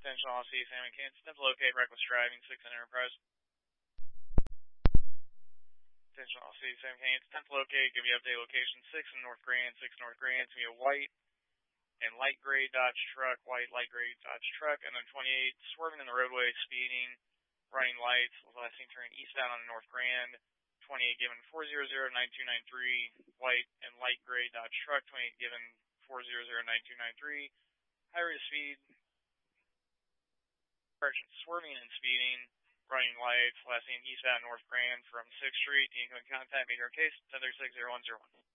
Attention all C, Sam and Kansas. Attempt to locate reckless driving, 6 in Enterprise. Attention all C, Sam and Kansas. Attempt to locate, give me update location 6 in North Grand, 6 North Grand. It's going to be a white and light gray Dodge truck, white, light gray Dodge truck, and then 28 swerving in the roadway, speeding, running lights. Last seen turning eastbound on North Grand. 28 given 400-9293, white and light gray Dodge truck. 28 given 400-9293. High rate of speed. Swerving and speeding, running lights. Last seen eastbound North Grand from 6th Street. The incoming contact, major case 1036-0101.